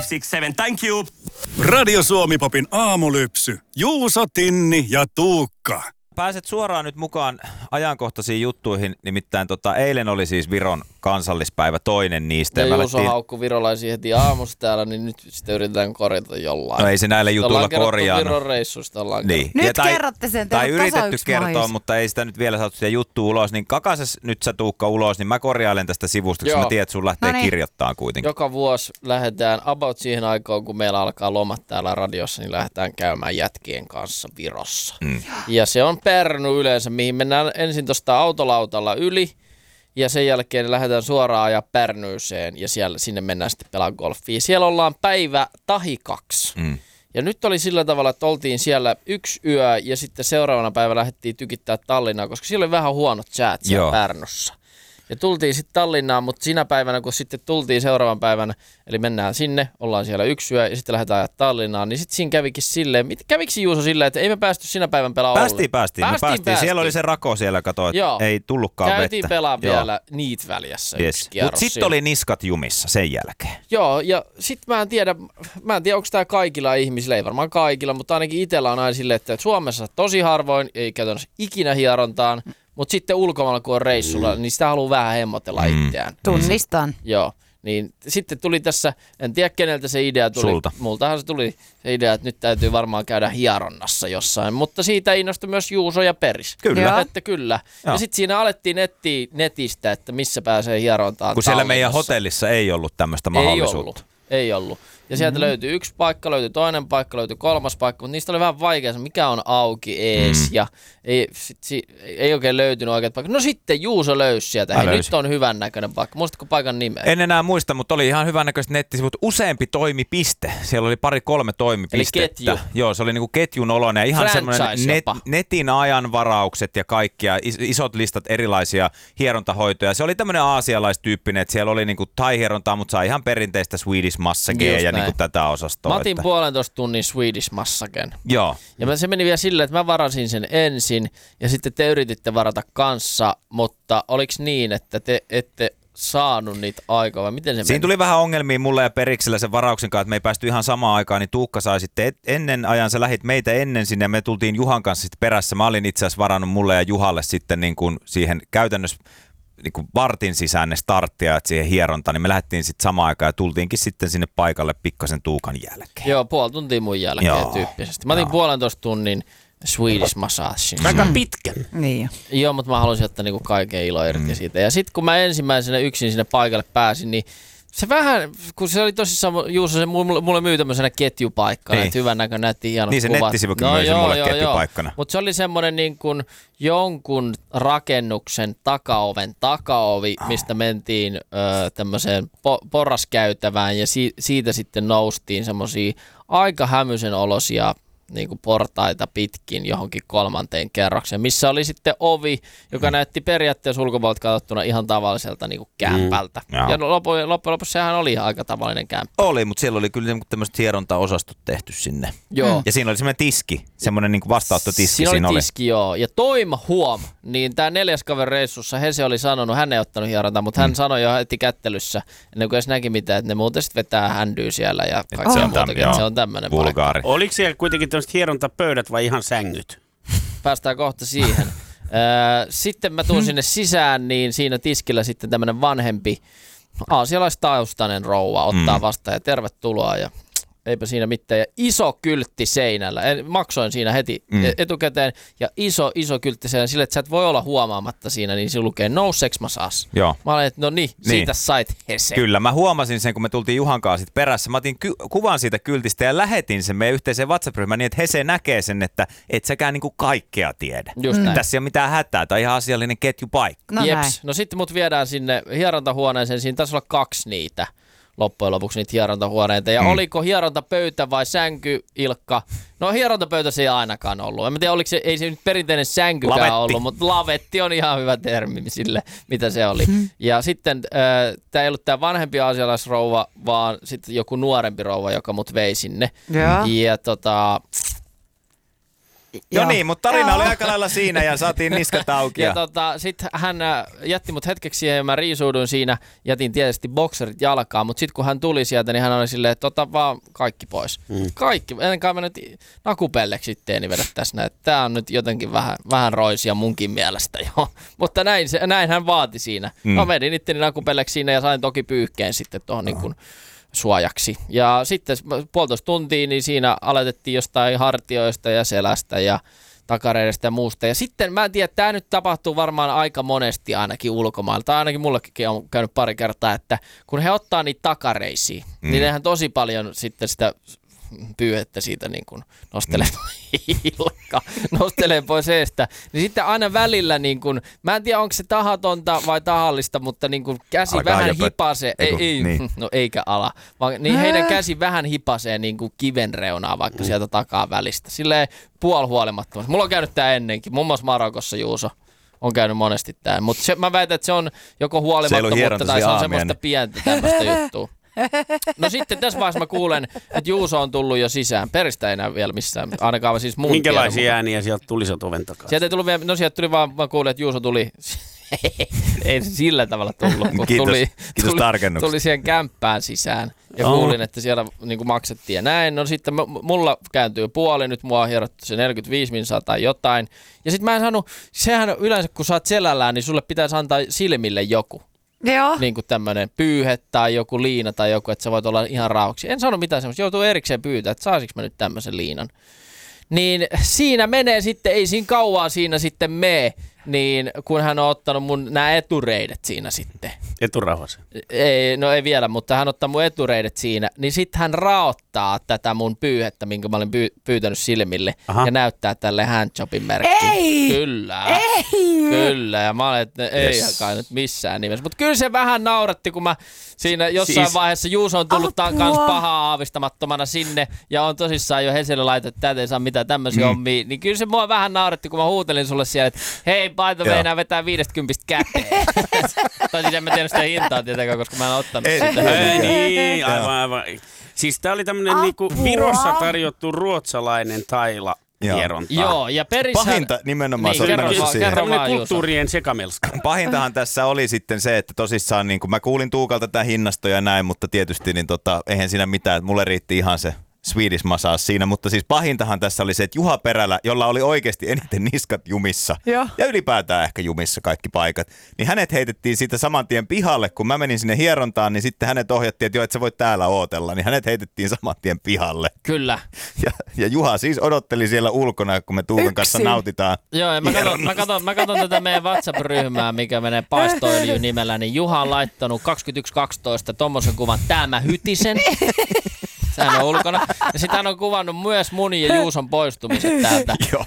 567, thank you. Radio Suomi-popin aamulypsy. Juuso, Tinni ja Tuukka. Pääset suoraan nyt mukaan ajankohtaisiin juttuihin, nimittäin eilen oli siis Viron kansallispäivä, toinen niistä. Ja Juuso haukkui virolaisia heti aamusta täällä, niin nyt sitä yritetään korjata jollain. No ei se näillä jutuilla korjaa. Viron reissusta ollaan niin. Nyt kerrotte sen, tai yritetty kertoa, mutta ei sitä nyt vielä saatu sitä juttua ulos. Niin kakasas nyt sä Tuukka ulos, niin mä korjailen tästä sivusta, koska mä tiedän, että sun lähtee kirjoittamaan kuitenkin. Joka vuosi lähdetään about siihen aikaan, kun meillä alkaa lomat täällä radiossa, niin lähdetään käymään jätkien kanssa Virossa. Ja se on Pärnu yleensä, mihin mennään ensin tuosta autolautalla yli ja sen jälkeen lähdetään suoraan ajaa Pärnyyseen ja sinne mennään sitten pelaamaan golfia. Siellä ollaan päivä tahi 2. Ja nyt oli sillä tavalla, että oltiin siellä 1 yö ja sitten seuraavana päivänä lähdettiin tykittää Tallinnaa, koska siellä oli vähän huonot säät siellä Pärnussa. Ja tultiin sitten Tallinnaan, mutta siinä päivänä, kun sitten tultiin seuraavan päivänä, eli mennään sinne, ollaan siellä 1 yö ja sitten lähdetään ajaa Tallinnaan, niin sitten siinä kävikin silleen, kävikö Juuso silleen, että ei me päästy sinä päivän pelaa ollenkaan? Päästiin. Siellä oli se rako siellä, kato, että ei tullutkaan vettä. Käytiin pelaa vielä niitä väljässä yksi kierros. Mutta sitten oli niskat jumissa sen jälkeen. Joo, ja sitten mä en tiedä, onko tämä kaikilla ihmisillä, ei varmaan kaikilla, mutta ainakin itsellä on aina silleen, että Suomessa tosi harvoin, ei käytännössä ikinä hierontaan, mutta sitten ulkomailla, kun on reissulla, niin sitä haluaa vähän hemmotella itseään. Tunnistan. Joo. Niin sitten tuli tässä, en tiedä keneltä se idea tuli. Sulta. Multahan se tuli se idea, että nyt täytyy varmaan käydä hieronnassa jossain. Mutta siitä innostui myös Juuso ja Peris. Kyllä. Että kyllä. Ja sitten siinä alettiin netistä, että missä pääsee hierontaan. Kun siellä meidän hotellissa ei ollut tämmöistä mahdollisuutta. Ei ollut. Ja sieltä löytyi 1 paikka, löytyi toinen paikka, löytyi 3. paikka, mutta niistä oli vähän vaikea, mikä on auki ees. Ja ei oikein löytynyt oikeat paikka. No sitten Juuso löysi sieltä. Nyt on hyvän näköinen paikka. Muistatko paikan nimeä? En enää muista, mutta oli ihan hyvän näköiset nettisivut. Useampi toimipiste. Siellä oli 2-3 toimipistettä. Eli ketju. Joo, se oli niinku ketjun oloinen. Ihan semmoinen netin ajanvaraukset ja kaikkia. Isot listat erilaisia hierontahoitoja. Se oli tämmöinen aasialaistyyppinen, että siellä oli niinku thai-hierontaa, mutta sai ihan perinteistä Swedish massagea ja niinku tätä osastoa. Mä otin 1,5 tunnin Swedish massagen. Joo. Ja se meni vielä silleen, että mä varasin sen ensin ja sitten te yrititte varata kanssa, mutta oliko niin, että te ette saanut niitä aikaa vai miten se Siinä meni? tuli vähän ongelmia mulle ja Periksellä sen varauksen kanssa, että me ei päästy ihan samaan aikaan, niin Tuukka sai sitten ennen ajan, sä lähit meitä ennen sinne ja me tultiin Juhan kanssa sitten perässä. Mä olin itse asiassa varannut mulle ja Juhalle sitten niin kuin siihen käytännössä niin kuin vartin sisään ne starttia, että siihen hierontaan, niin me lähdettiin sitten samaan aikaan ja tultiinkin sitten sinne paikalle pikkasen Tuukan jälkeen. Joo, 0,5 tuntia mun jälkeen tyyppisesti. Mä otin 1,5 tunnin Swedish massage. Aika pitkä. Niin. Joo, mutta mä halusin ottaa niinku kaiken ilo irti siitä. Ja sitten kun mä ensimmäisenä yksin sinne paikalle pääsin, niin se vähän, kun se oli tosissaan, Juuso, se mulle myy tämmöisenä ketjupaikkana, että hyvän näköinen, näytti hienot niin se kuvat. nettisivukin myi mulle ketjupaikkana. Mutta se oli semmoinen niin kuin jonkun rakennuksen takaoven takaovi, mistä mentiin tämmöiseen porraskäytävään ja siitä sitten noustiin semmoisia aika hämyisen olosia niin kuin portaita pitkin johonkin 3. kerrokseen, missä oli sitten ovi, joka näytti periaatteessa ulkopuolelta katsottuna ihan tavalliselta niin kuin kämpältä. Ja loppujen lopuksi sehän oli aika tavallinen kämppä. Oli, mutta siellä oli kyllä tämmöiset hierontaosastot tehty sinne. Joo. Ja siinä oli semmoinen tiski, semmoinen niin kuin vastaanottotiski. Siinä oli tiski, joo. Ja huom, niin tämä 4. kaveri reissussa Hese oli sanonut, hän ei ottanut hierontaa, mutta hän sanoi jo heti kättelyssä, ennen kuin edes näki mitään, että ne muuten sitten vetää händyä siellä ja kaikkea muutakin, että se on tämmöinen vulgaari. Oliko siellä kuitenkin tämmöiset hierontapöydät vai ihan sängyt? Päästään kohta siihen. Sitten mä tuun sinne sisään, niin siinä tiskillä sitten tämmöinen vanhempi aasialaistaustainen rouva ottaa vastaan ja tervetuloa ja eipä siinä mitään. Ja iso kyltti seinällä. Maksoin siinä heti etukäteen ja iso kyltti seinällä sille, että sä et voi olla huomaamatta siinä, niin se lukee no sex massage. Joo. Mä olin, että no niin, siitä sait Hese. Kyllä, mä huomasin sen, kun me tultiin Juhan kanssa sit perässä. Mä otin kuvan siitä kyltistä ja lähetin sen meidän yhteiseen WhatsApp-ryhmään niin, että Hese näkee sen, että et säkään niinku kaikkea tiedä. Just näin. Tässä ei ole mitään hätää, tai ihan asiallinen ketjupaikka. No Jeps. No sitten mut viedään sinne hierontahuoneeseen, siinä taisi olla 2 niitä. Loppujen lopuksi niitä hierontahuoneita. Ja oliko hierontapöytä vai sänky, Ilkka? No hierontapöytä se ei ainakaan ollut. En tiedä, oliko se, ei se nyt perinteinen sänkykään lavetti ollut, mutta lavetti on ihan hyvä termi sille, mitä se oli. Ja sitten tämä ei ollut tämä vanhempi aasialaisrouva, vaan sitten joku nuorempi rouva, joka mut vei sinne. Joo. Ja No niin, mutta tarina oli aika lailla siinä ja saatiin niskat auki. Ja sitten hän jätti mut hetkeksi siihen ja mä riisuuduin siinä. Jätin tietysti bokserit jalkaan, mutta sitten kun hän tuli sieltä, niin hän oli silleen, että ota vaan kaikki pois. Kaikki. Enkä mä nyt nakupelleksi sitten vedä tässä näin. Tää on nyt jotenkin vähän roisia munkin mielestä jo. Mutta näin hän vaati siinä. Mä vedin itteni nakupelleksi siinä ja sain toki pyyhkeen sitten tuohon niin kuin suojaksi. Ja sitten 1,5 tuntia, niin siinä aloitettiin jostain hartioista ja selästä ja takareidestä ja muusta. Ja sitten mä en tiedä, tämä nyt tapahtuu varmaan aika monesti ainakin ulkomailla. Tai ainakin mullekin on käynyt pari kertaa, että kun he ottaa niitä takareisiä, niin nehän tosi paljon sitten sitä pyyhettä siitä niin kuin nostelee pois eestä. Niin sitten aina välillä, niin kuin, mä en tiedä onko se tahatonta vai tahallista, mutta niin kuin käsi alkaa vähän hipasee, niin. No eikä ala, vaan niin heidän käsi vähän hipasee niin kuin kiven reunaa vaikka sieltä takaa välistä. Silleen puolihuolimattomasti. Mulla on käynyt tää ennenkin, muun muassa Marokossa Juuso on käynyt monesti tää, mutta mä väitän, että se on joko huolimattomuutta tai se on semmoista pientä tämmöistä juttua. No sitten tässä vaiheessa mä kuulen, että Juuso on tullut jo sisään. Peristä ei enää vielä missään, ainakaan siis mun minkälaisia ääniä sieltä tuli sieltä oven takaa? Sieltä ei tullut vielä, no sieltä tuli vaan, mä kuulin, että Juuso tuli, ei se sillä tavalla tullut, kun tuli siihen kämppään sisään. Ja kuulin, että siellä niin kuin maksettiin ja näin. No sitten mulla kääntyy puoli, nyt mua on hierottu se 45 minsaa tai jotain. Ja sitten mä en saanut, sehän yleensä kun sä oot selällään, niin sulle pitäisi antaa silmille joku. Joo. Niin kuin tämmöinen pyyhe tai joku liina tai joku, että sä voit olla ihan rauhaksi. En sano mitään semmoista, joutuu erikseen pyytää, että saisinko mä nyt tämmöisen liinan. Niin siinä menee sitten, ei siinä kauaa siinä sitten mene, niin kun hän on ottanut mun nämä etureidet siinä sitten. Eturauhasen? Ei vielä, mutta hän ottaa mun etureidet siinä, niin sitten hän raottaa tätä mun pyyhettä, minkä mä olin pyytänyt silmille. Aha. Ja näyttää tälle handjobin merkkiin. Ei! Kyllä. Ei! Kyllä, ja mä olin, että ei kai nyt missään nimessä. Mutta kyllä se vähän nauratti, kun mä siinä jossain vaiheessa Juuso on tullut kans pahaa aavistamattomana sinne, ja on tosissaan jo Heselle laitettu, että täältä ei saa mitään tämmöisiä hommia. Niin kyllä se mua vähän nauratti, kun mä huutelin sulle siellä, että hei, paito meinaa vetää 50 käteen. Tai siis en mä tiedä sitä hintaa tietenkään, koska mä en ottanut sitä. Niin, aivan. Siis tää oli tämmönen niinku Virossa tarjottu ruotsalainen taila. Hierontaa. Joo, ja pahinta nimenomaan se on tämmöinen kulttuurien sekamelska. Pahintahan tässä oli sitten se, että tosissaan niin kuin mä kuulin Tuukalta tämän hinnastoja ja näin, mutta tietysti niin eihän siinä mitään, että mulle riitti ihan se Swedish massage siinä, mutta siis pahintahan tässä oli se, että Juha Perälä, jolla oli oikeasti eniten niskat jumissa ja ylipäätään ehkä jumissa kaikki paikat, niin hänet heitettiin siitä saman tien pihalle, kun mä menin sinne hierontaan, niin sitten hänet ohjattiin, että joo, et sä voit täällä ootella, niin hänet heitettiin saman tien pihalle. Kyllä. Ja Juha siis odotteli siellä ulkona, kun me Tuukan kanssa nautitaan. Joo, ja mä katon tätä meidän WhatsApp-ryhmää, mikä menee Paistoöljy nimellä, niin Juha on laittanut 21.12 tommosen kuvan, tää mä hytisen. Sehän on ulkona. Ja sitten hän on kuvannut myös mun ja Juuson poistumiset täältä.